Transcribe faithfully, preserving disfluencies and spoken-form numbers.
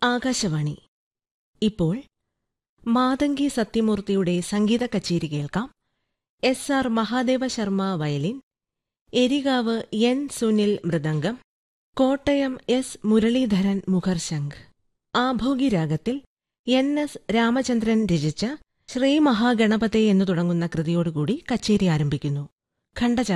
ആകാശവാണി. ഇപ്പോൾ മാതങ്കി സത്യമൂർത്തിയുടെ സംഗീത കച്ചേരി കേൾക്കാം. S R Mahadeva Sharma violin, എരികാവ് N Sunil mridangam, Kottayam S Muraleedharan മുഖർശംഖ്. ആഭോഗിരാഗത്തിൽ N S Ramachandran രചിച്ച ശ്രീ മഹാഗണപതേ എന്നു തുടങ്ങുന്ന കൃതിയോടുകൂടി കച്ചേരി ആരംഭിക്കുന്നു. ഖണ്ഡച